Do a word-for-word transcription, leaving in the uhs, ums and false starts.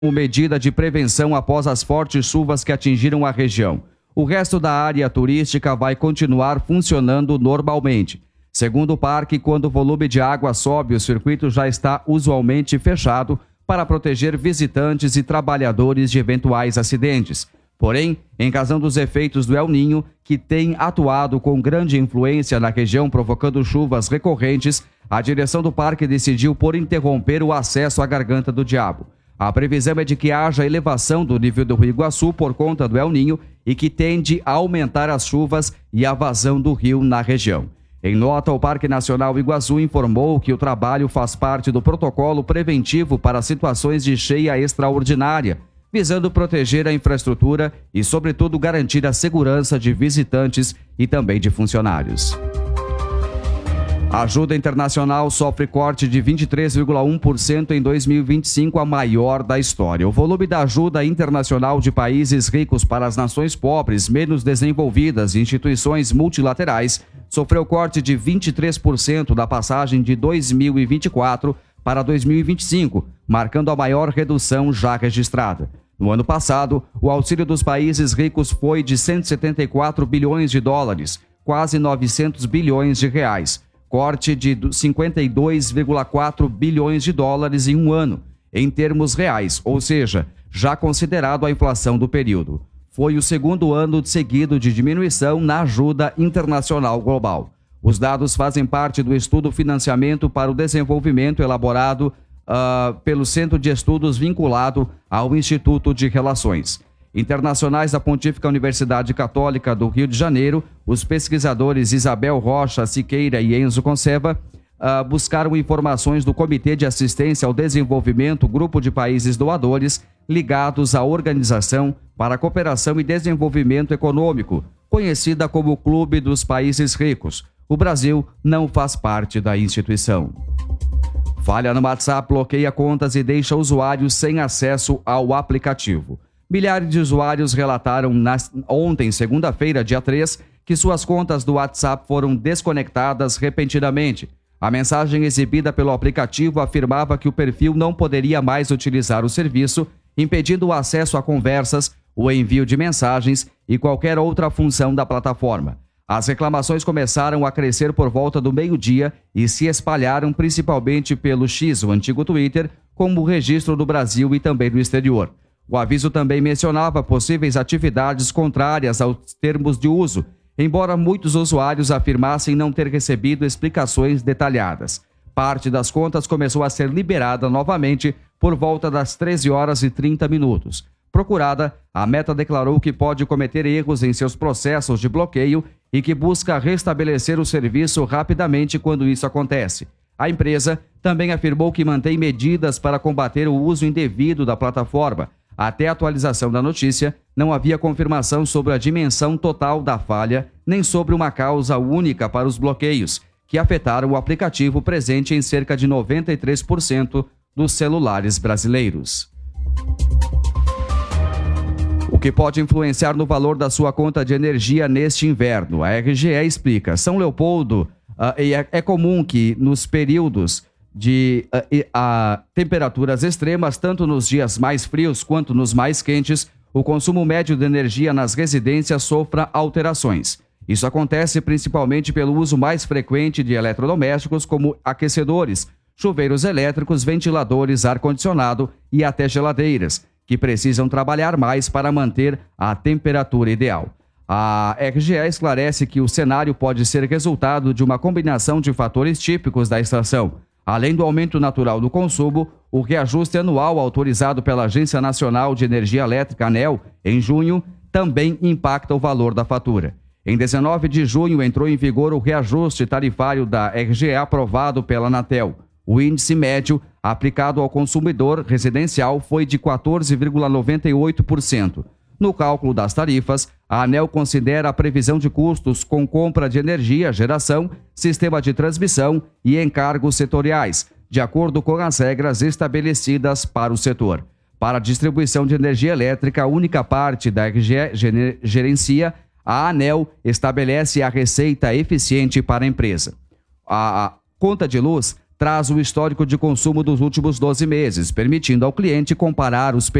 como medida de prevenção após as fortes chuvas que atingiram a região. O resto da área turística vai continuar funcionando normalmente. Segundo o parque, quando o volume de água sobe, o circuito já está usualmente fechado para proteger visitantes e trabalhadores de eventuais acidentes. Porém, em razão dos efeitos do El Niño, que tem atuado com grande influência na região, provocando chuvas recorrentes, a direção do parque decidiu por interromper o acesso à Garganta do Diabo. A previsão é de que haja elevação do nível do Rio Iguaçu por conta do El Niño e que tende a aumentar as chuvas e a vazão do rio na região. Em nota, o Parque Nacional Iguaçu informou que o trabalho faz parte do protocolo preventivo para situações de cheia extraordinária, visando proteger a infraestrutura e, sobretudo, garantir a segurança de visitantes e também de funcionários. A ajuda internacional sofre corte de vinte e três vírgula um por cento em dois mil e vinte e cinco, a maior da história. O volume da ajuda internacional de países ricos para as nações pobres, menos desenvolvidas e instituições multilaterais sofreu corte de vinte e três por cento da passagem de dois mil e vinte e quatro para dois mil e vinte e cinco, marcando a maior redução já registrada. No ano passado, o auxílio dos países ricos foi de cento e setenta e quatro bilhões de dólares, quase novecentos bilhões de reais. Corte de cinquenta e dois vírgula quatro bilhões de dólares em um ano, em termos reais, ou seja, já considerado a inflação do período. Foi o segundo ano seguido de diminuição na ajuda internacional global. Os dados fazem parte do estudo Financiamento para o Desenvolvimento elaborado uh, pelo Centro de Estudos vinculado ao Instituto de Relações Internacionais da Pontífica Universidade Católica do Rio de Janeiro. Os pesquisadores Isabel Rocha Siqueira e Enzo Conserva uh, buscaram informações do Comitê de Assistência ao Desenvolvimento, grupo de países doadores ligados à Organização para a Cooperação e Desenvolvimento Econômico, conhecida como Clube dos Países Ricos. O Brasil não faz parte da instituição. Falha no WhatsApp bloqueia contas e deixa usuários sem acesso ao aplicativo. Milhares de usuários relataram na, ontem, segunda-feira, dia três, que suas contas do WhatsApp foram desconectadas repentinamente. A mensagem exibida pelo aplicativo afirmava que o perfil não poderia mais utilizar o serviço, impedindo o acesso a conversas, o envio de mensagens e qualquer outra função da plataforma. As reclamações começaram a crescer por volta do meio-dia e se espalharam principalmente pelo X, o antigo Twitter, como o registro do Brasil e também do exterior. O aviso também mencionava possíveis atividades contrárias aos termos de uso, embora muitos usuários afirmassem não ter recebido explicações detalhadas. Parte das contas começou a ser liberada novamente por volta das treze horas e trinta minutos. Procurada, a Meta declarou que pode cometer erros em seus processos de bloqueio e que busca restabelecer o serviço rapidamente quando isso acontece. A empresa também afirmou que mantém medidas para combater o uso indevido da plataforma. Até a atualização da notícia, não havia confirmação sobre a dimensão total da falha, nem sobre uma causa única para os bloqueios, que afetaram o aplicativo presente em cerca de noventa e três por cento dos celulares brasileiros. O que pode influenciar no valor da sua conta de energia neste inverno? A R G E explica. São Leopoldo, uh, é, é comum que nos períodos de uh, uh, temperaturas extremas, tanto nos dias mais frios quanto nos mais quentes, o consumo médio de energia nas residências sofra alterações. Isso acontece principalmente pelo uso mais frequente de eletrodomésticos como aquecedores, chuveiros elétricos, ventiladores, ar-condicionado e até geladeiras, que precisam trabalhar mais para manter a temperatura ideal. A R G E esclarece que o cenário pode ser resultado de uma combinação de fatores típicos da estação. Além do aumento natural do consumo, o reajuste anual autorizado pela Agência Nacional de Energia Elétrica, ANEEL, em junho, também impacta o valor da fatura. Em dezenove de junho, entrou em vigor o reajuste tarifário da R G E aprovado pela Anatel. O índice médio aplicado ao consumidor residencial foi de quatorze vírgula noventa e oito por cento. No cálculo das tarifas, a ANEEL considera a previsão de custos com compra de energia, geração, sistema de transmissão e encargos setoriais, de acordo com as regras estabelecidas para o setor. Para a distribuição de energia elétrica, a única parte da R G E gerencia, a ANEEL estabelece a receita eficiente para a empresa. A conta de luz traz o histórico de consumo dos últimos doze meses, permitindo ao cliente comparar os